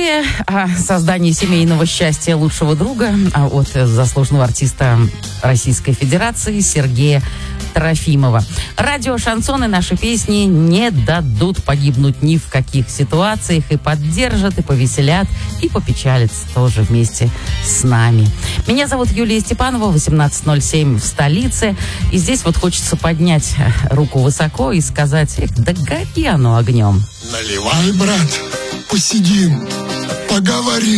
История о создании семейного счастья лучшего друга от заслуженного артиста Российской Федерации Сергея Трофимова. Радио «Шансон» и наши песни не дадут погибнуть ни в каких ситуациях, и поддержат, и повеселят, и попечалятся тоже вместе с нами. Меня зовут Юлия Степанова, 18:07 в столице. И здесь вот хочется поднять руку высоко и сказать: да гори оно огнем. Наливай, брат, посидим, поговорим.